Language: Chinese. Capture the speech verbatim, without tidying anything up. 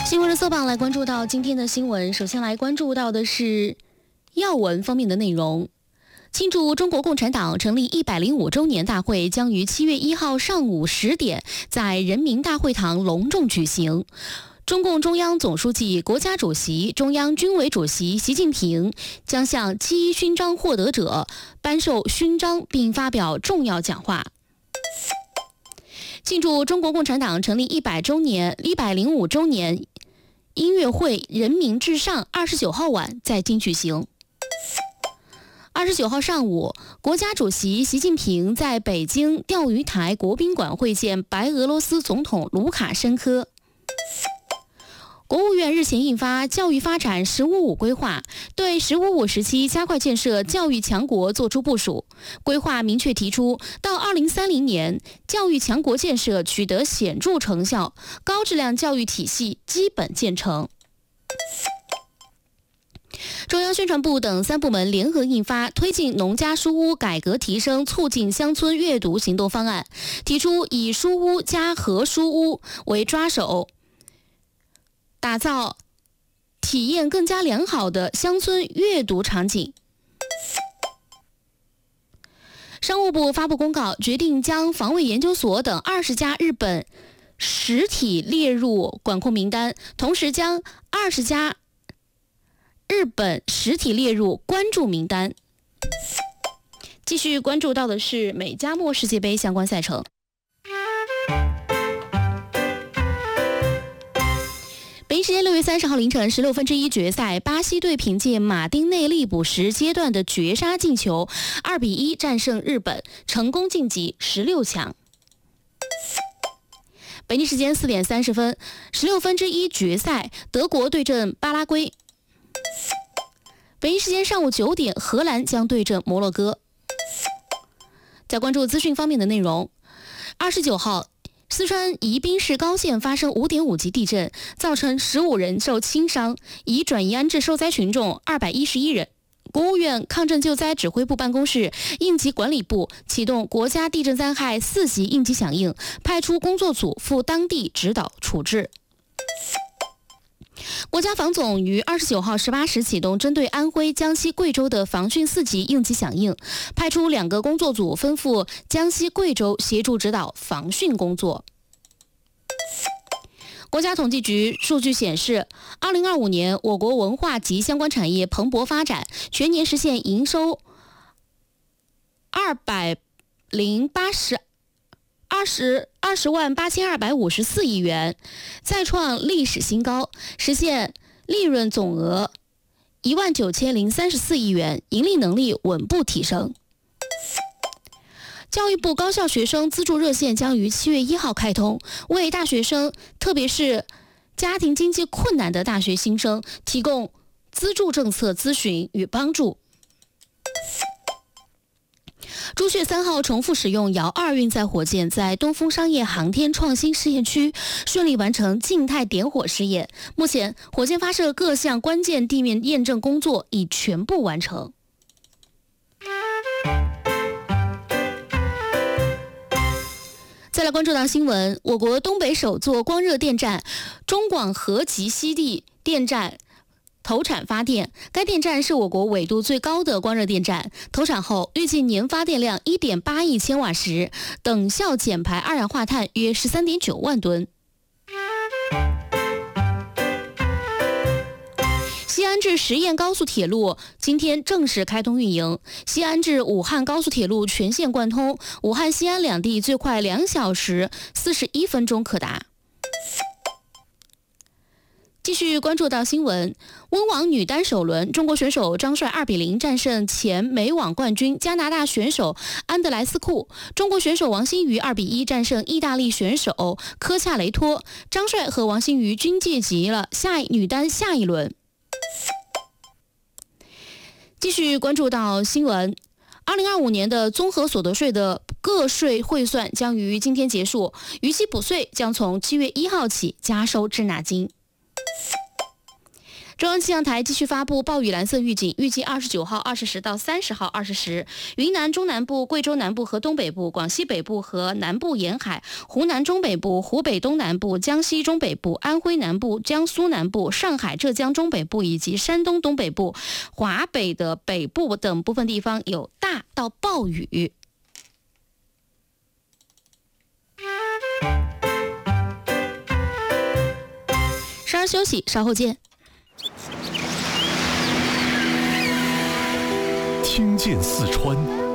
新闻热搜榜来关注到今天的新闻，首先来关注到的是要闻方面的内容。庆祝中国共产党成立一百零五周年大会将于七月一号上午十点在人民大会堂隆重举行。中共中央总书记、国家主席、中央军委主席习近平将向七一勋章获得者颁授勋章并发表重要讲话。庆祝中国共产党成立一百周年、一百零五周年音乐会人民至上二十九号晚在京举行。二十九号上午，国家主席习近平在北京钓鱼台国宾馆会见白俄罗斯总统卢卡申科。国务院日前印发《教育发展“十五五”规划》，对“十五五”时期加快建设教育强国作出部署。规划明确提出，到二零三零年，教育强国建设取得显著成效，高质量教育体系基本建成。中央宣传部等三部门联合印发《推进农家书屋改革提升促进乡村阅读行动方案》，提出以书屋加合书屋为抓手，打造体验更加良好的乡村阅读场景。商务部发布公告，决定将防卫研究所等二十家日本实体列入管控名单，同时将二十家日本实体列入关注名单。继续关注到的是美加墨世界杯相关赛程。北京时间六月三十号凌晨十六分之一决赛，巴西队凭借马丁内利补时阶段的绝杀进球，二比一战胜日本，成功晋级十六强。北京时间四点三十分，十六分之一决赛，德国对阵巴拉圭。北京时间上午九点，荷兰将对阵摩洛哥。在关注资讯方面的内容，二十九号。四川宜宾市高县发生 五点五 级地震，造成十五人受轻伤，已转移安置受灾群众二百一十一人。国务院抗震救灾指挥部办公室、应急管理部启动国家地震灾害四级应急响应，派出工作组赴当地指导处置。国家防总于二十九号十八时启动针对安徽、江西、贵州的防汛四级应急响应，派出两个工作组奔赴江西、贵州协助指导防汛工作。国家统计局数据显示，二零二五年我国文化及相关产业蓬勃发展，全年实现营收二百零八十。二十二十万八千二百五十四亿元，再创历史新高，实现利润总额一万九千零三十四亿元，盈利能力稳步提升。教育部高校学生资助热线将于七月一号开通，为大学生，特别是家庭经济困难的大学新生提供资助政策咨询与帮助。朱雀三号重复使用遥二运载火箭在东风商业航天创新试验区顺利完成静态点火试验，目前火箭发射各项关键地面验证工作已全部完成。再来关注到新闻，我国东北首座光热电站中广核集西地电站投产发电，该电站是我国纬度最高的光热电站。投产后，预计年发电量 一点八亿千瓦时，等效减排二氧化碳约 十三点九万吨。西安至十堰高速铁路今天正式开通运营，西安至武汉高速铁路全线贯通，武汉西安两地最快两小时四十一分钟可达。继续关注到新闻，温网女单首轮，中国选手张帅二比零战胜前美网冠军加拿大选手安德莱斯库，中国选手王欣瑜二比一战胜意大利选手科恰雷托，张帅和王欣瑜均晋级了下女单下一轮。继续关注到新闻，二零二五年的综合所得税的个税汇算将于今天结束，逾期补税将从七月一号起加收滞纳金。 中央气象台继续发布暴雨蓝色预警，预计二十九号二十时到三十号二十时，云南中南部、贵州南部和东北部、广西北部和南部沿海、湖南中北部、湖北东南部、江西中北部、安徽南部、江苏南部、上海、浙江中北部以及山东东北部、华北的北部等部分地方有大到暴雨。稍事休息，稍后见。 听见四川。